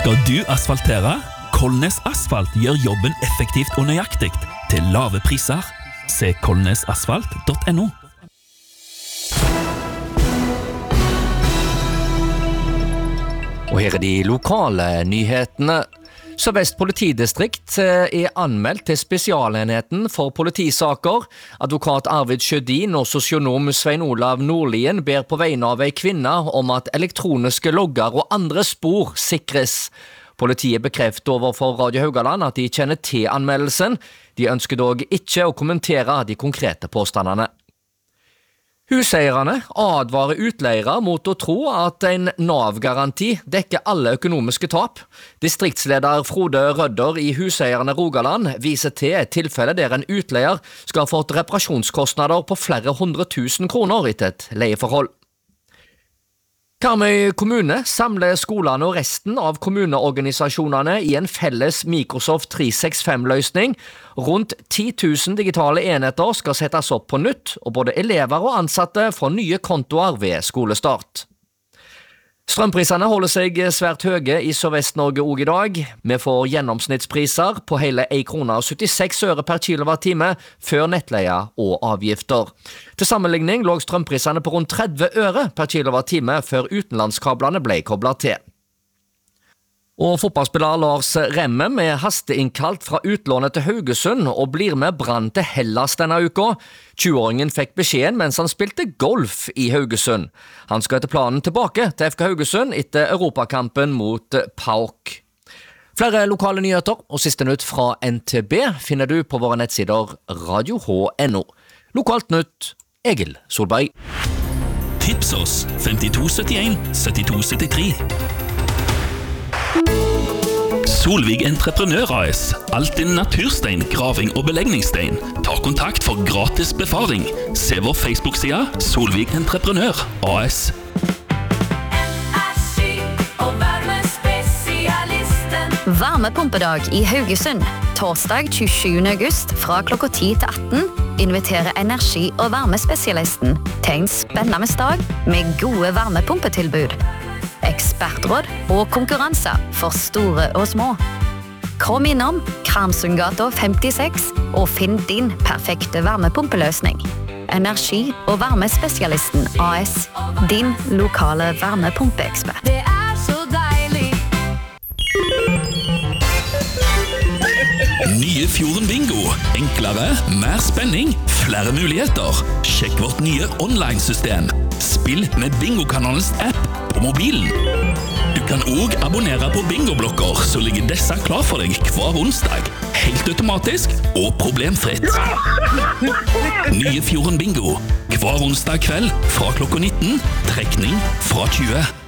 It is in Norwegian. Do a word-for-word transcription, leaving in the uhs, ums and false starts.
Skal du asfaltere? Kolnes Asfalt gjør jobben effektivt og nøyaktig til lave priser. Se kolnesasfalt punktum no. Og her er de lokale nyhetene. Sør-Vest politidistrikt er anmeldt til spesialenheten for politisaker. Advokat Arvid Sjødin og sosionom Svein Olav Nordlien ber på vegne av ei kvinne om at elektroniske logger og andre spor sikres. Politiet bekrefter overfor Radio Haugaland at de kjenner til anmeldelsen. De ønsker dog ikke å kommentere de konkrete påstandene. Huseierne advarer utleiere mot å tro at en Nav-garanti dekker alle økonomiske tap. Distriktsleder Frode Rødder i Huseierne Rogaland viser til et tilfelle der en utleier skal ha fått reparasjonskostnader på flere hundre tusen kroner etter et leieforhold. Karmøy kommune samler skolene og resten av kommuneorganisasjonene i en felles Microsoft tre seks fem-løsning. Rundt ti tusen digitale enheter skal settes opp på nytt, og både elever og ansatte får nye kontoer ved skolestart. Strømprisene holder seg svært høye i Sør-Vest-Norge også i dag. Vi får gjennomsnittspriser på hele en krone og syttiseks øre per kilowattime før nettleie og avgifter. Til sammenligning lå strømprisene på rundt tretti øre per kilowattime før utenlandskablene ble koblet til. Og fotballspiller Lars Remmem er hasteinnkalt fra utlånet til Haugesund og blir med Brann til Hellas denne uka. tjueåringen fikk beskjeden mens han spilte golf i Haugesund. Han skal etter planen tilbake til F K Haugesund etter Europakampen mot PAOK. Flere lokale nyheter og siste nytt fra N T B finner du på våre nettsider radio h punktum no. Lokalt nytt, Egil Solberg. Tips oss femtito syttien syttito syttitre. Solvig Entreprenør A S. Alt din naturstein, graving og belegningsstein. Ta kontakt for gratis befaring. Se vår Facebook-side Solvig Entreprenør A S. Energi og varmespesialisten. Varmepumpedag i Haugesund. Torsdag tjuesjuende august fra klokka ti til atten inviterer energi- og varmespesialisten til en spennende dag med gode varmepumpetilbud. Ekspertråd og konkurranser for store og små. Kom innom Kramsundgata femtiseks og finn din perfekte varmepumpeløsning. Energi- og varmespesialisten A S, din lokale varmepumpeekspert. Det er så deilig. Nye Fjorden Bingo. Enklere, mer spenning, flere muligheter. Sjekk vårt nye online-system. Spill med Bingokanalens app på mobilen. Du kan også abonnere på bingoblokker, så ligger disse klar for deg hver onsdag. Helt automatisk og problemfritt. Nye Fjorden Bingo. Hver onsdag kveld fra klokka nitten, trekning fra tjue.